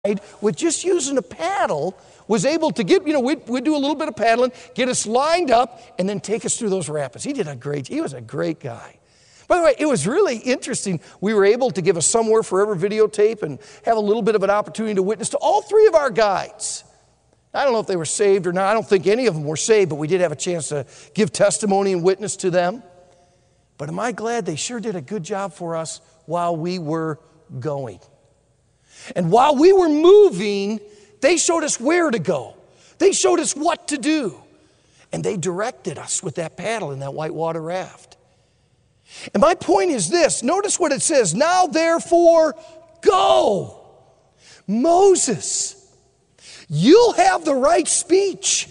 with just using a paddle was able to get, we'd do a little bit of paddling, get us lined up, and then take us through those rapids. He was a great guy. By the way, it was really interesting. We were able to give a Somewhere Forever videotape and have a little bit of an opportunity to witness to all three of our guides. I don't know if they were saved or not. I don't think any of them were saved, but we did have a chance to give testimony and witness to them. But am I glad they sure did a good job for us while we were going. And while we were moving, they showed us where to go. They showed us what to do. And they directed us with that paddle in that whitewater raft. And my point is this. Notice what it says. Now therefore, go. Moses, you'll have the right speech.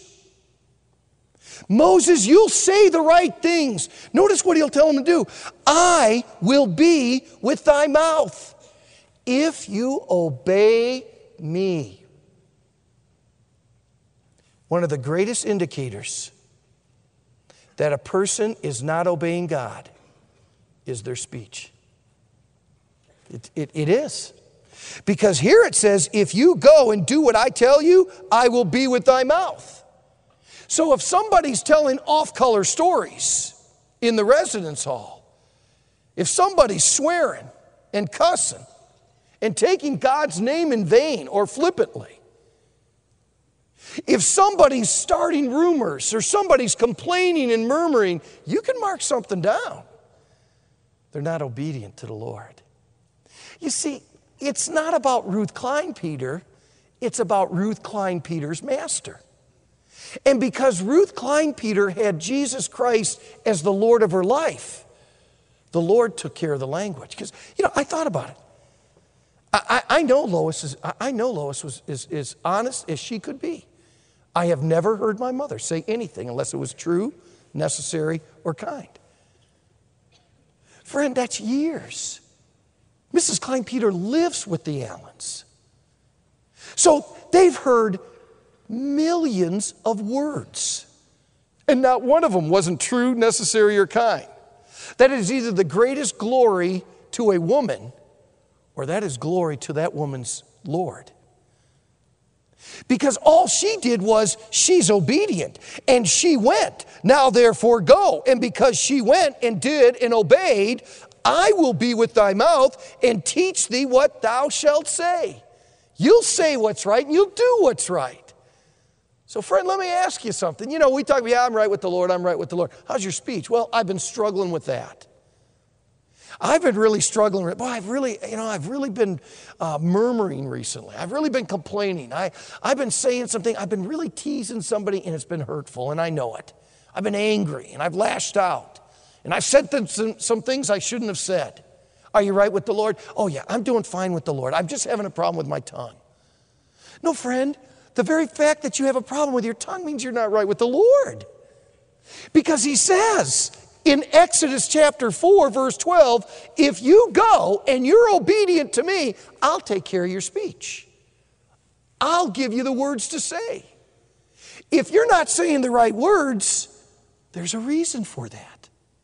Moses, you'll say the right things. Notice what he'll tell him to do. I will be with thy mouth if you obey me. One of the greatest indicators that a person is not obeying God is their speech. It is. Because here it says, if you go and do what I tell you, I will be with thy mouth. So if somebody's telling off-color stories in the residence hall, if somebody's swearing and cussing and taking God's name in vain or flippantly, if somebody's starting rumors or somebody's complaining and murmuring, you can mark something down. They're not obedient to the Lord. You see, it's not about Ruth Kleinpeter, it's about Ruth Kleinpeter's master. And because Ruth Kleinpeter had Jesus Christ as the Lord of her life, the Lord took care of the language. Because, I thought about it. I know Lois was as honest as she could be. I have never heard my mother say anything unless it was true, necessary, or kind. Friend, that's years. Mrs. Kleinpeter lives with the Allens. So they've heard millions of words. And not one of them wasn't true, necessary, or kind. That is either the greatest glory to a woman or that is glory to that woman's Lord. Because all she did was, she's obedient, and she went. Now therefore go. And because she went and did and obeyed, I will be with thy mouth and teach thee what thou shalt say. You'll say what's right and you'll do what's right. So friend, let me ask you something. We talk, I'm right with the Lord, I'm right with the Lord. How's your speech? Well, I've been struggling with that. I've been really struggling with it. Boy, I've really been murmuring recently. I've really been complaining. I've been saying something. I've been really teasing somebody and it's been hurtful and I know it. I've been angry and I've lashed out. And I've said some things I shouldn't have said. Are you right with the Lord? Oh yeah, I'm doing fine with the Lord. I'm just having a problem with my tongue. No, friend, the very fact that you have a problem with your tongue means you're not right with the Lord. Because he says in Exodus chapter 4, verse 12, if you go and you're obedient to me, I'll take care of your speech. I'll give you the words to say. If you're not saying the right words, there's a reason for that.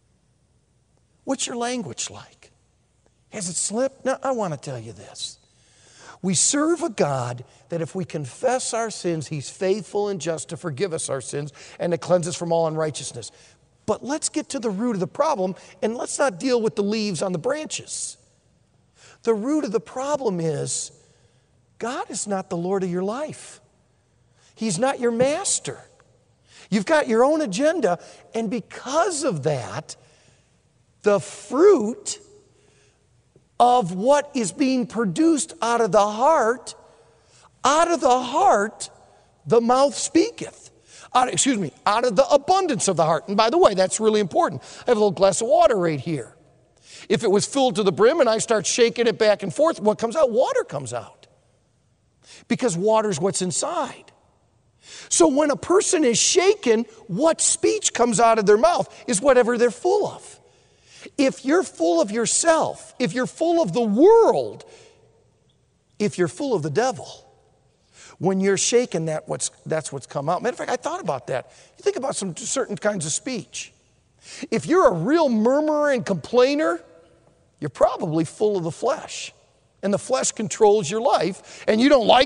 What's your language like? Has it slipped? Now, I want to tell you this. We serve a God that if we confess our sins, he's faithful and just to forgive us our sins and to cleanse us from all unrighteousness. But let's get to the root of the problem and let's not deal with the leaves on the branches. The root of the problem is God is not the Lord of your life. He's not your master. You've got your own agenda, and because of that, the fruit of what is being produced out of the heart, the mouth speaketh. Out of the abundance of the heart. And by the way, that's really important. I have a little glass of water right here. If it was filled to the brim and I start shaking it back and forth, what comes out? Water comes out. Because water's what's inside. So when a person is shaken, what speech comes out of their mouth is whatever they're full of. If you're full of yourself, if you're full of the world, if you're full of the devil, when you're shaken, that's what's come out. Matter of fact, I thought about that. You think about some certain kinds of speech. If you're a real murmurer and complainer, you're probably full of the flesh. and the flesh controls your life, and you don't like